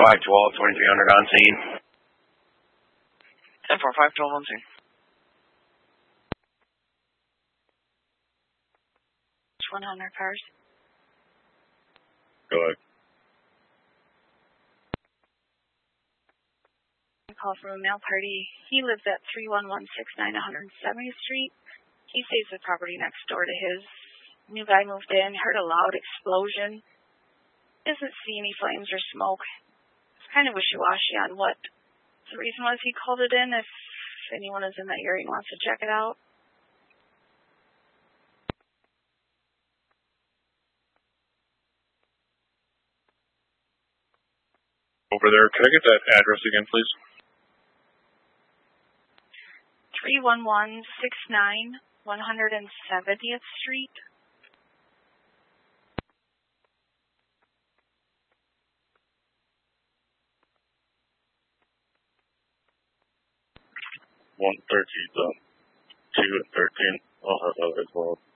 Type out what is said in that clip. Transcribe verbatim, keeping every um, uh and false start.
five twelve, twenty-three hundred on scene. ten four, five twelve on scene. one hundred cars. Go ahead. Call from a male party. He lives at three one one six nine one hundred seventieth Street. He stays the property next door to his. New guy moved in, heard a loud explosion. Doesn't see any flames or smoke. It's kind of wishy-washy on what the reason was he called it in. If anyone is in that area and wants to check it out. Over there, can I get that address again, please? three one one six nine one hundred seventieth Street. one thirteen, two and thirteen. I'll have that as well.